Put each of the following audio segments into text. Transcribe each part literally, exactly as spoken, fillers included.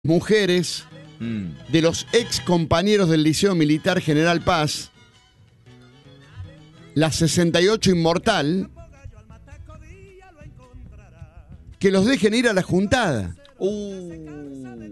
mujeres mm. de los ex compañeros del Liceo Militar General Paz, la sesenta y ocho inmortal, que los dejen ir a la juntada. Uh.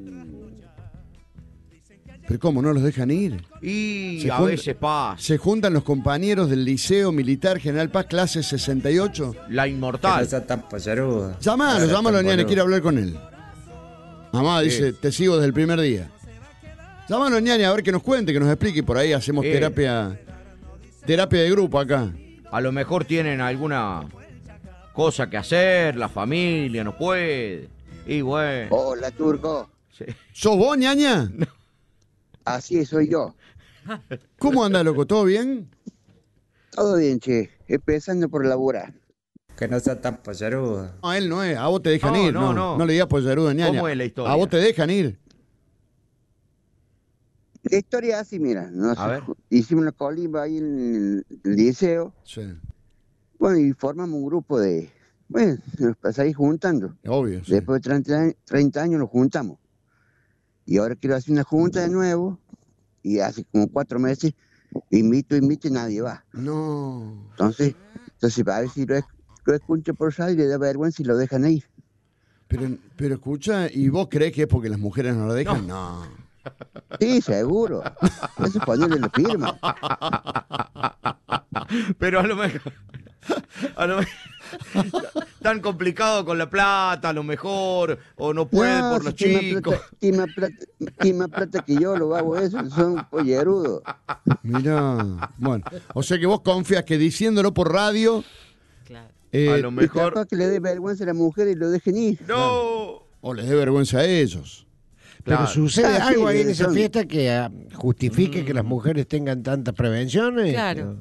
¿Pero cómo no los dejan ir? Y se a junta, veces pasa. Se juntan los compañeros del Liceo Militar General Paz, clase sesenta y ocho. La inmortal. Que no tan payaruda. Llámalo, llámalo, Ñane, quiero hablar con él. Mamá dice, Sí. te sigo desde el primer día. Llámalo, Ñane, a ver que nos cuente, que nos explique. Por ahí hacemos Sí. terapia terapia de grupo acá. A lo mejor tienen alguna cosa que hacer, la familia no puede. Y bueno. Hola, Turco. Sí. ¿Sos vos, Ñaña? Así soy yo. ¿Cómo anda, loco? ¿Todo bien? Todo bien, che. Empezando por laburar. Que no sea tan payaruda. No, él no es. A vos te dejan No, ir. no, No, no. no le digas pollerudo, Ñaña. ¿Cómo es la historia? A vos te dejan ir. La historia es así, mira. Nos A ver. hicimos una colimba ahí en el liceo. Sí, Bueno, y formamos un grupo de... Bueno, nos pasáis juntando. obvio. Sí. Después de treinta, años- treinta años nos juntamos. Y ahora quiero hacer una junta de nuevo. Y hace como cuatro meses invito, invito y nadie va. No. Entonces, entonces a ver si lo, es- lo escucho por radio y le da vergüenza y lo dejan ir. Pero, pero escucha, ¿y vos crees que es porque las mujeres no lo dejan? No. Sí, seguro. Eso es ponerle la firma. Pero a lo mejor. A lo mejor. Tan complicado con la plata, a lo mejor. O no puede No, por si los tiene más chicos. plata- tiene más plata, tiene más plata que yo, lo hago eso, son pollerudos. Mirá. Bueno, o sea que vos confías que diciéndolo por radio. Claro. eh, A lo Y mejor. capaz que le dé vergüenza a la mujer y lo dejen ir. ¡No! o les dé vergüenza a ellos. Pero Claro. sucede Ah, algo sí, ahí en esa son- fiesta que ah, justifique que las mujeres tengan tantas prevenciones. Claro.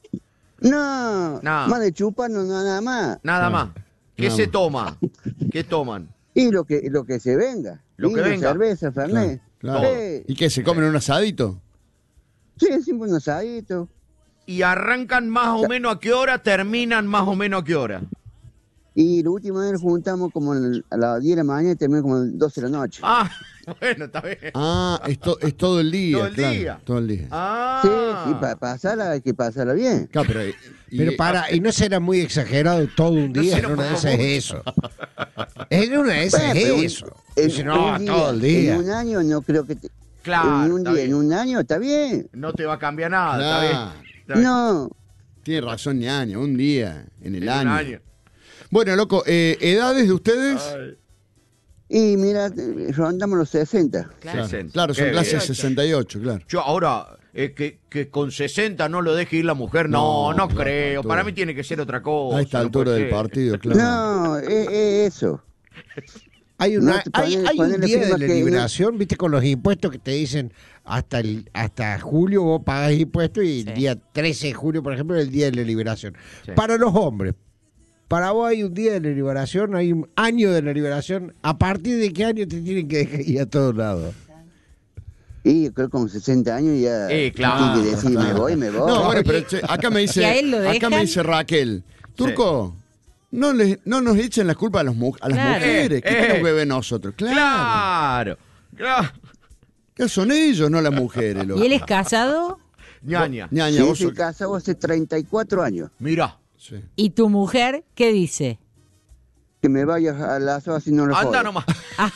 No, No. más de chupar no nada más. Nada más. ¿Qué Nada se más. toma? ¿Qué toman? Y lo que lo que se venga. Lo que Vino, venga. cerveza, fernet. Claro, claro. Sí, ¿Y qué? ¿Se comen un asadito? sí, siempre un asadito. ¿Y arrancan más o menos a qué hora? ¿Terminan más o menos a qué hora? Y la última vez nos juntamos como a las diez de la mañana y terminamos como a las doce de la noche. Ah, bueno, está bien. Ah, es, to- es todo el día. Todo el claro, día. Todo el día. Ah. Sí, sí, para pasarla hay que pasarla bien. Claro, pero, y- Pero y- para, y no será muy exagerado todo un No día, será en una un de poco esas es mucho. eso. En una de esas Bueno, pero es un- eso. en Dice, no, un día, todo el día. En un año no creo que... Te, Claro, en un está día, bien. en un año está bien. No te va a cambiar nada, Claro. está bien. Está bien. No, Tiene razón, Ñaña, un día en el En un año. año. Bueno, loco, eh, ¿edades de ustedes? Ay, y mira, eh, rondamos los sesenta. Claro. sesenta. Claro, son Qué clase bien. sesenta y ocho, claro. Yo ahora, eh, que, que con sesenta no lo deje ir la mujer, no, No, no, claro, creo. altura. Para mí tiene que ser otra cosa. A esta no altura puede del ser. partido, claro. No, es, es eso. Hay, una, No te hay, pones- hay un ponele día de firma la que- liberación, viste, con los impuestos que te dicen hasta el hasta julio vos pagás impuestos y Sí. el día trece de julio, por ejemplo, es el día de la liberación. Sí. Para los hombres, para vos hay un día de la liberación, hay un año de la liberación. ¿A partir de qué año te tienen que dejar ir a todos lados? Y yo creo que con sesenta años ya Eh, claro, tiene que decir, me claro. voy, me voy. No, bueno, pero che, acá me dice, Si a él lo acá me dejan. dice Raquel, Turco, no, le, no nos echen la culpa a, los mu- a las Claro. mujeres. ¿Qué Eh, eh. tenemos que ver nosotros? Claro. Claro, claro. Que son ellos, no las mujeres. Loco. ¿Y él es casado? Ñaña. Ñaña, Sí, vos soy sos- casado hace treinta y cuatro años. Mira, Sí. ¿Y tu mujer qué dice? Que me vaya a la soa si no lo anda jodo. nomás.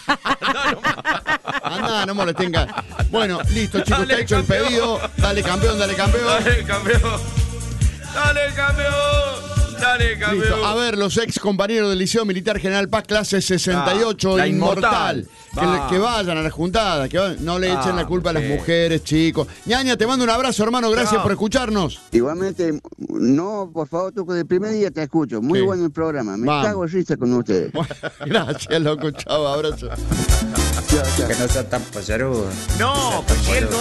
Anda, no molesten. Bueno, listo, chicos, Dale, está hecho el campeón. pedido. Dale, campeón, dale, campeón. Dale, campeón. Dale, campeón. Dale, campeón. Listo. A ver, los ex compañeros del Liceo Militar General Paz, clase sesenta y ocho, Ah, la inmortal. inmortal. Que, le- Va. que vayan a la juntada, que vayan- no le echen Ah, la culpa a las sí. mujeres, chicos. Ñaña, te mando un abrazo, hermano. Gracias Chao. por escucharnos. Igualmente, no, por favor, tú del primer día te escucho. Muy Sí. bueno el programa. Me Vamos. cago en risa con ustedes. Gracias, loco. Chao, abrazo. Chao, chao. Que no sea tan payaruda. No, pues si él no